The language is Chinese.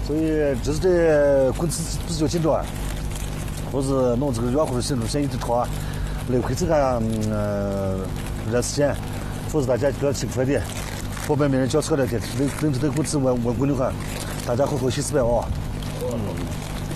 所以就是这滚子比较紧张，或是弄这个远或者行路线一直拖，累亏这个热时间，所以大家不要吃快点，后面没人叫车的，等这个滚子我滚的话，大家好好洗洗白啊。